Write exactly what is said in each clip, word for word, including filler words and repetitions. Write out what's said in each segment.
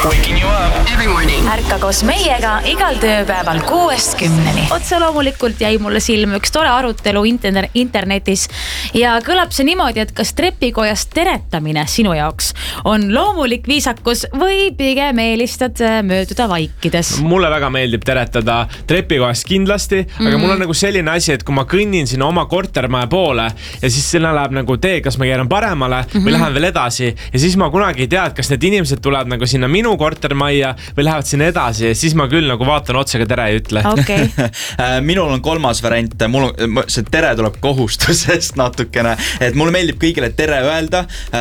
Waking you up every morning. Ärka koos meiega igal tööpäeval kuuest kümneni. Otse loomulikult jäi mulle silma üks tore arutelu inter- internetis ja kõlab see niimoodi, et kas trepikojas teretamine sinu jaoks on loomulik viisakus või pigem eelistad mööduda vaikides? Mulle väga meeldib teretada trepikojas kindlasti, mm-hmm. aga mul on nagu selline asi, et kui ma kõnnin sinna oma kortermaja poole ja siis sinna läheb nagu tee, kas ma keeran paremale mm-hmm. või lähen veel edasi ja siis ma kunagi ei tea, et kas need inimesed tulevad nagu sinna minu kortermajja või lähevad sinna edasi ja siis ma küll nagu vaatan otsaga tere ei ütle. Okay. Minul on kolmas variant, mul on, see tere tuleb kohustusest natukene, et mulle meeldib kõigile tere öelda,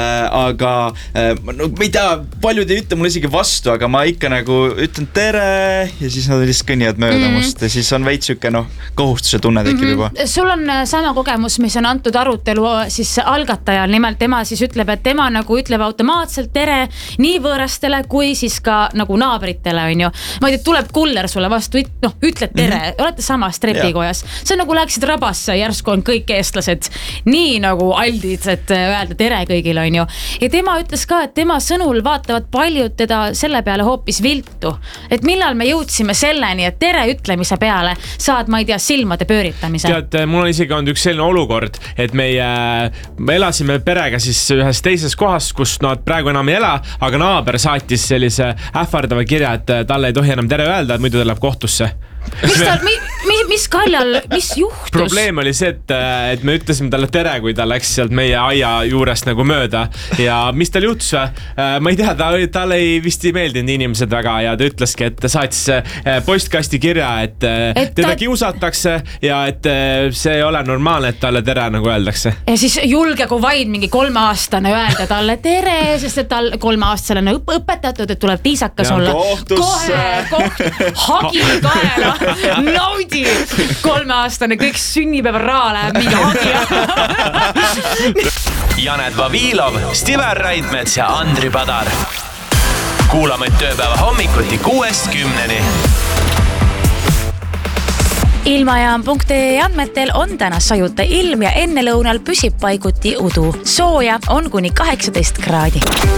aga no, ma ei tea, paljud ei ütle mulle isegi vastu, aga ma ikka nagu ütlen tere ja siis nad lihtsalt kõnnivad mööda mm-hmm. must ja siis on veits süke noh, kohustuse tunne tekib mm-hmm. juba. Sul on sama kogemus, mis on antud arutelu siis algatajal, nimelt tema siis ütleb, et tema nagu ütleb automaatselt tere nii võõrastele kui siis ka nagu naabritele on ju. Ma ei tea, tuleb kuller sulle vastu, noh, ütled tere, mm-hmm. olete samas trepikojas. See on nagu läheksid rabasse, järsku on kõik eestlased nii nagu aldid, et öelda tere kõigile on ju. Ja tema ütles ka, et tema sõnul vaatavad paljud teda selle peale hoopis viltu. Et millal me jõudsime selleni, et tere ütlemise peale saad, ma ei tea, silmade pööritamise. Tead, mul on isegi olnud üks selline olukord, et meie, me elasime perega siis ühes teises kohas, kus nad praegu enam ei ela, aga naaber saatis sellise ähvardava kirja, et talle ei tohi enam tere öelda, et muidu ta läheb kohtusse. Mis, tal, mi, mi, mis kaljal, mis juhtus? Probleem oli see, et, et me ütlesime talle tere, kui ta läks sealt meie aia juurest nagu mööda ja mis tal juhtus? Ma ei tea, ta, tal ei vist ei meeldinud inimesed väga ja ta ütleski, et ta saatis postkasti kirja, et, et teda ta... kiusatakse ja et see ei ole normaalne, et talle tere nagu öeldakse. Ja siis julge kui vaid mingi kolmeaastane öelda talle tere, sest et tal kolmeaastasele õp- õpetatud, et tuleb viisakas ja olla. Kohtusse. Kohe, koht, hagi kaela. Naudi, kolmeaastane, kõik sünnipäeva raa läheb mingi hagi. Janet Vavilov, Stiver Raidmets ja Andri Padar. Kuulame tööpäeva hommikuti kuuest kümneni. Ilmajaam punkt ee andmetel on täna sajuta ilm ja enne lõunal püsib paiguti udu. Sooja on kuni kaheksateist kraadi.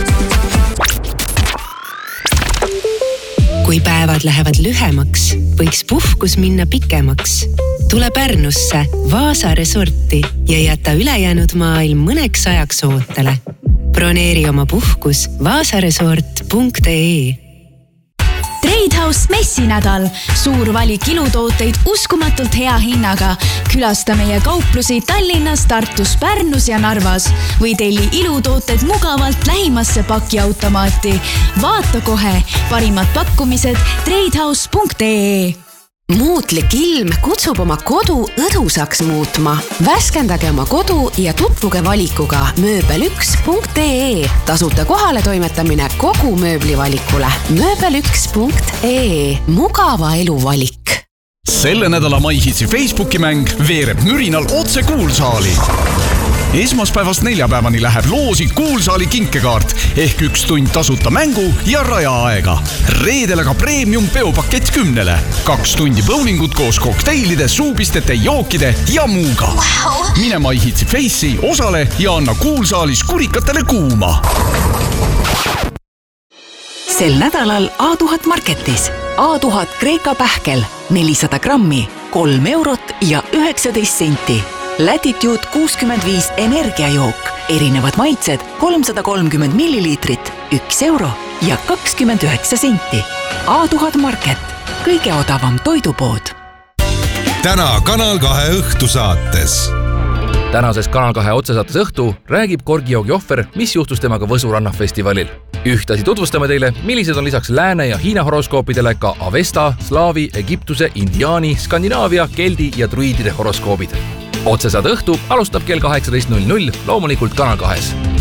Kui päevad lähevad lühemaks, võiks puhkus minna pikemaks. Tule Pärnusse Vaasa resorti ja jäta ülejäänud maailm mõneks ajaks ootele. Broneeri oma puhkus vaasaresort punkt ee. Trade House messinädal. Suur valik ilutooteid uskumatult hea hinnaga. Külasta meie kauplusi Tallinnas, Tartus, Pärnus ja Narvas. Või telli ilutooted mugavalt lähimasse pakiautomaati. Vaata kohe parimad pakkumised trade house punkt ee. Muutlik ilm kutsub oma kodu õdusaks muutma. Värskendage oma kodu ja tutvuge valikuga mööbel üks punkt ee. Tasuta kohale toimetamine kogu mööblivalikule. mööbel üks punkt ee. Mugava elu valik. Selle nädala MyHitsi Facebooki mäng veereb mürinal otse Kuulsaali. Esmaspäevast neljapäevani läheb loosi Kuulsaali kinkekaart ehk üks tund tasuta mängu ja rajaaega. Reedel aga premium peopakett kümnele. Kaks tundi bowlingut koos kokteilide, suupistete, jookide ja muuga. Wow. Mine MyHitsi Face'i, osale ja anna Kuulsaalis kurikatele kuuma. Sel nädalal A tuhat Marketis. A tuhat Kreeka pähkel, nelisada grammi, kolm eurot ja üheksateist senti. Latitude kuuskümmend viis energiajook, erinevad maitsed kolmsada kolmkümmend milliliitrit, üks euro ja kakskümmend üheksa senti. A tuhat Market, kõige odavam toidupood. Täna Kanal kahe õhtusaates. Tänases Kanal kahe otsesaates õhtu räägib Korgijoogi ohver, mis juhtus temaga Võsu rannafestivalil. Ühtasi tutvustame teile, millised on lisaks Lääne ja Hiina horoskoopidele ka Avesta, Slaavi, Egiptuse, Indiaani, Skandinaavia, Keldi ja druidide horoskoobid. Otsesaade õhtu alustab kell kaheksateist null null loomulikult Kanal kahes.